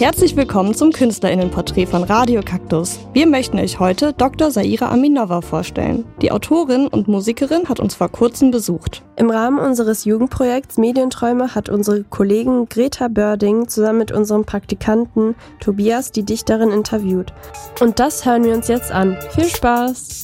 Herzlich willkommen zum KünstlerInnenporträt von Radio Kaktus. Wir möchten euch heute Dr. Zaira Aminova vorstellen. Die Autorin und Musikerin hat uns vor kurzem besucht. Im Rahmen unseres Jugendprojekts Medienträume hat unsere Kollegin Greta Börding zusammen mit unserem Praktikanten Tobias die Dichterin interviewt. Und das hören wir uns jetzt an. Viel Spaß!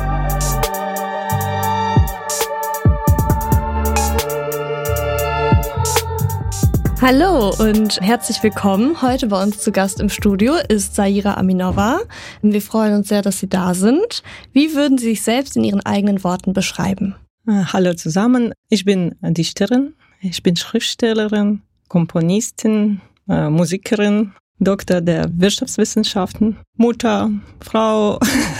Hallo und herzlich willkommen. Heute bei uns zu Gast im Studio ist Zaira Aminova. Wir freuen uns sehr, dass Sie da sind. Wie würden Sie sich selbst in Ihren eigenen Worten beschreiben? Hallo zusammen, ich bin Dichterin, ich bin Schriftstellerin, Komponistin, Musikerin, Doktor der Wirtschaftswissenschaften, Mutter, Frau.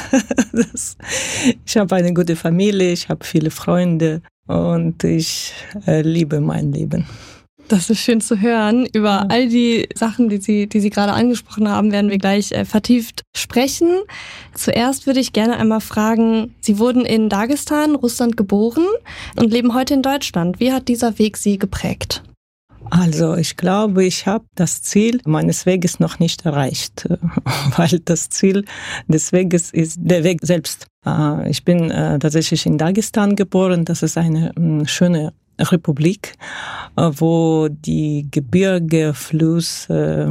Ich habe eine gute Familie, ich habe viele Freunde und ich liebe mein Leben. Das ist schön zu hören. Über all die Sachen, die Sie gerade angesprochen haben, werden wir gleich vertieft sprechen. Zuerst würde ich gerne einmal fragen, Sie wurden in Dagestan, Russland geboren und leben heute in Deutschland. Wie hat dieser Weg Sie geprägt? Also ich glaube, ich habe das Ziel meines Weges noch nicht erreicht, weil das Ziel des Weges ist der Weg selbst. Ich bin tatsächlich in Dagestan geboren. Das ist eine schöne Republik, wo die Gebirge, Fluss,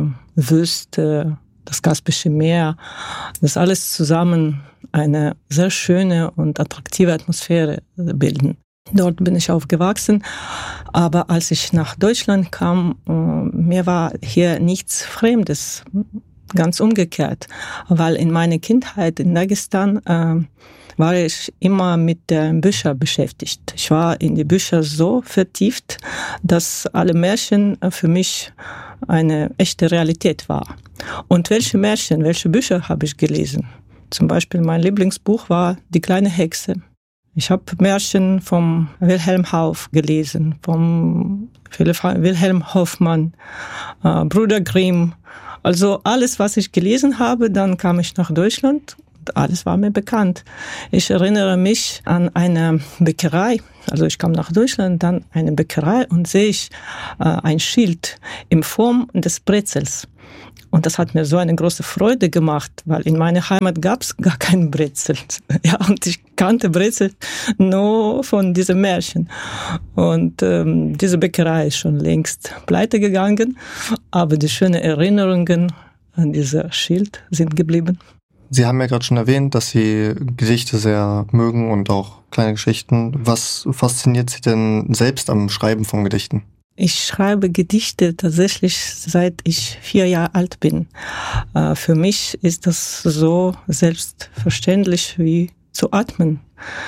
Wüste, das Kaspische Meer, das alles zusammen eine sehr schöne und attraktive Atmosphäre bilden. Dort bin ich aufgewachsen, aber als ich nach Deutschland kam, mir war hier nichts Fremdes, ganz umgekehrt, weil in meiner Kindheit in Dagestan war ich immer mit den Büchern beschäftigt. Ich war in die Bücher so vertieft, dass alle Märchen für mich eine echte Realität war. Und welche Märchen, welche Bücher habe ich gelesen? Zum Beispiel mein Lieblingsbuch war Die kleine Hexe. Ich habe Märchen vom Wilhelm Hauff gelesen, vom Wilhelm Hoffmann, Bruder Grimm. Also alles, was ich gelesen habe, dann kam ich nach Deutschland. Alles war mir bekannt. Ich erinnere mich an eine Bäckerei. Also ich kam nach Deutschland, dann eine Bäckerei und sehe ich ein Schild in Form des Brezels. Und das hat mir so eine große Freude gemacht, weil in meiner Heimat gab es gar keinen Brezel. Ja, und ich kannte Brezel nur von diesem Märchen. Und diese Bäckerei ist schon längst pleite gegangen, aber die schönen Erinnerungen an dieses Schild sind geblieben. Sie haben ja gerade schon erwähnt, dass Sie Gedichte sehr mögen und auch kleine Geschichten. Was fasziniert Sie denn selbst am Schreiben von Gedichten? Ich schreibe Gedichte tatsächlich seit ich 4 Jahre alt bin. Für mich ist das so selbstverständlich wie zu atmen.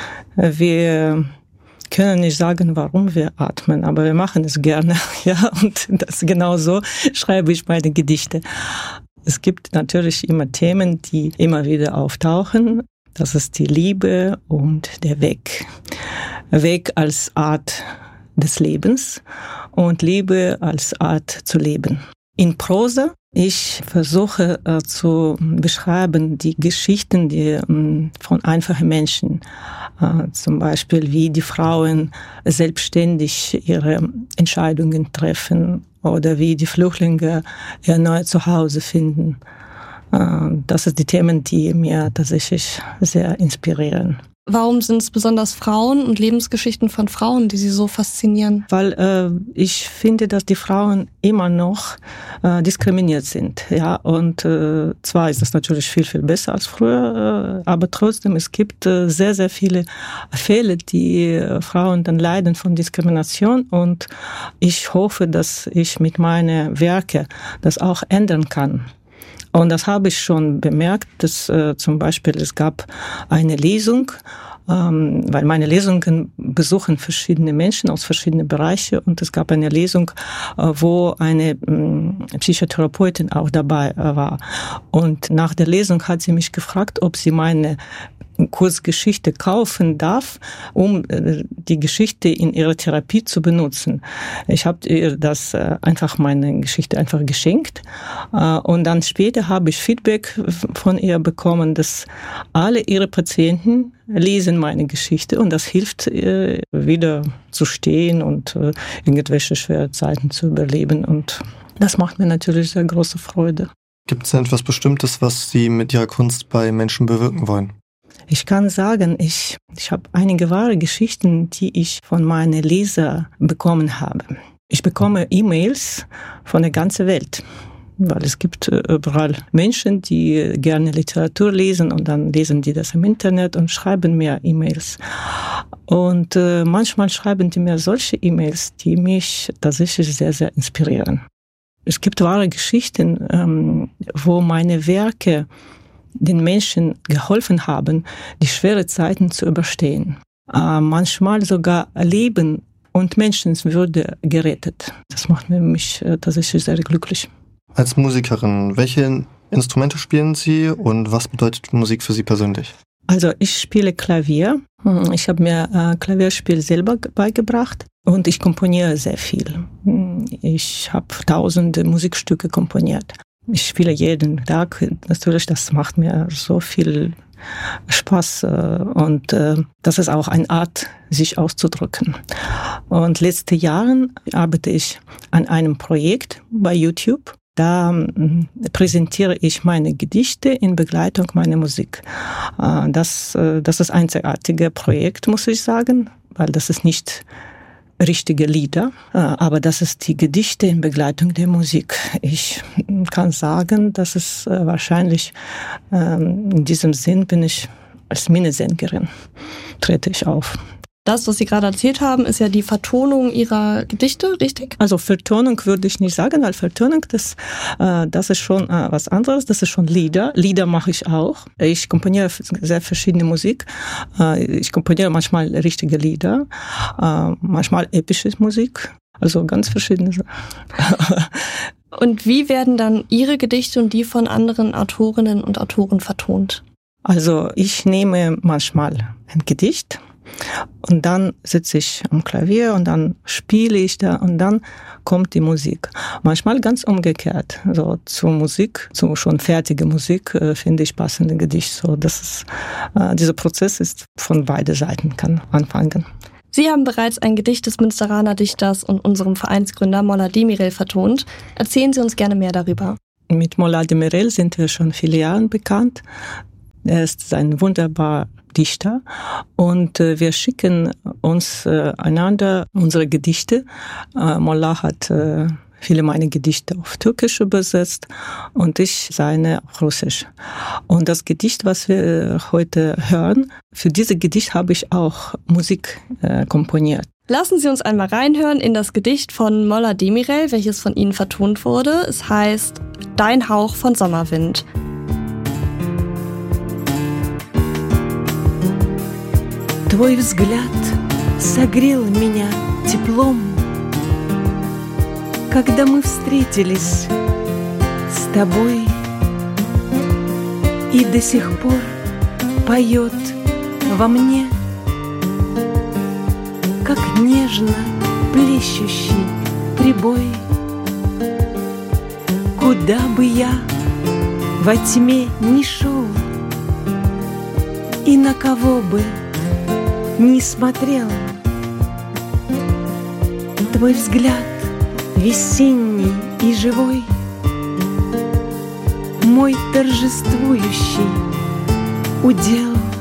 Wir können nicht sagen, warum wir atmen, aber wir machen es gerne. Ja, und genau so schreibe ich meine Gedichte. Es gibt natürlich immer Themen, die immer wieder auftauchen. Das ist die Liebe und der Weg. Weg als Art des Lebens und Liebe als Art zu leben. In Prosa, ich versuche zu beschreiben die Geschichten von einfachen Menschen. Zum Beispiel, wie die Frauen selbstständig ihre Entscheidungen treffen oder wie die Flüchtlinge ihr neues Zuhause finden. Das sind die Themen, die mir tatsächlich sehr inspirieren. Warum sind es besonders Frauen und Lebensgeschichten von Frauen, die Sie so faszinieren? Weil ich finde, dass die Frauen immer noch diskriminiert sind. Ja, und zwar ist das natürlich viel, viel besser als früher, aber trotzdem, es gibt sehr, sehr viele Fälle, die Frauen dann leiden von Diskrimination. Und ich hoffe, dass ich mit meinen Werken das auch ändern kann. Und das habe ich schon bemerkt, dass zum Beispiel es gab eine Lesung, weil meine Lesungen besuchen verschiedene Menschen aus verschiedenen Bereichen und es gab eine Lesung, wo eine Psychotherapeutin auch dabei war. Und nach der Lesung hat sie mich gefragt, ob sie meine Kurzgeschichte kaufen darf, um die Geschichte in ihrer Therapie zu benutzen. Ich habe ihr das meine Geschichte einfach geschenkt und dann später habe ich Feedback von ihr bekommen, dass alle ihre Patienten lesen meine Geschichte und das hilft wieder zu stehen und irgendwelche schwere Zeiten zu überleben und Das macht mir natürlich sehr große Freude. Gibt es denn etwas Bestimmtes, was Sie mit Ihrer Kunst bei Menschen bewirken wollen? Ich kann sagen, ich habe einige wahre Geschichten, die ich von meinen Lesern bekommen habe. Ich bekomme E-Mails von der ganzen Welt, weil es gibt überall Menschen, die gerne Literatur lesen und dann lesen die das im Internet und schreiben mir E-Mails. Und manchmal schreiben die mir solche E-Mails, die mich tatsächlich sehr, sehr inspirieren. Es gibt wahre Geschichten, wo meine Werke den Menschen geholfen haben, die schwere Zeiten zu überstehen. Manchmal sogar Leben und Menschenwürde gerettet. Das macht mich tatsächlich sehr glücklich. Als Musikerin, welche Instrumente spielen Sie und was bedeutet Musik für Sie persönlich? Also ich spiele Klavier. Ich habe mir Klavierspiel selber beigebracht und ich komponiere sehr viel. Ich habe tausende Musikstücke komponiert. Ich spiele jeden Tag. Natürlich, das macht mir so viel Spaß und das ist auch eine Art, sich auszudrücken. Und letzte Jahre arbeite ich an einem Projekt bei YouTube. Da präsentiere ich meine Gedichte in Begleitung meiner Musik. Das ist ein einzigartiges Projekt, muss ich sagen, weil das ist nicht richtige Lieder, aber das ist die Gedichte in Begleitung der Musik. Ich kann sagen, dass es wahrscheinlich in diesem Sinn bin ich als Minnesängerin, trete ich auf. Das, was Sie gerade erzählt haben, ist ja die Vertonung Ihrer Gedichte, richtig? Also Vertonung würde ich nicht sagen, weil Vertonung, das ist schon was anderes, das ist schon Lieder. Lieder mache ich auch. Ich komponiere sehr verschiedene Musik. Ich komponiere manchmal richtige Lieder, manchmal epische Musik, also ganz verschiedene. Und wie werden dann Ihre Gedichte und die von anderen Autorinnen und Autoren vertont? Also ich nehme manchmal ein Gedicht, und dann sitze ich am Klavier und dann spiele ich da und dann kommt die Musik. Manchmal ganz umgekehrt. So zur Musik, zu schon fertige Musik, finde ich passende Gedichte. So, dieser Prozess ist von beiden Seiten, kann anfangen. Sie haben bereits ein Gedicht des Münsteraner Dichters und unserem Vereinsgründer Molla Demirel vertont. Erzählen Sie uns gerne mehr darüber. Mit Molla Demirel sind wir schon viele Jahre bekannt. Er ist ein wunderbarer Dichter und wir schicken uns einander unsere Gedichte. Molla hat viele meiner Gedichte auf Türkisch übersetzt und ich seine auf Russisch. Und das Gedicht, was wir heute hören, für dieses Gedicht habe ich auch Musik komponiert. Lassen Sie uns einmal reinhören in das Gedicht von Molla Demirel, welches von Ihnen vertont wurde. Es heißt Dein Hauch von Sommerwind. Твой взгляд согрел меня теплом, когда мы встретились с тобой, и до сих пор поет во мне, как нежно плещущий прибой. Куда бы я во тьме ни шел, и на кого бы не смотрел, твой взгляд весенний и живой, мой торжествующий удел.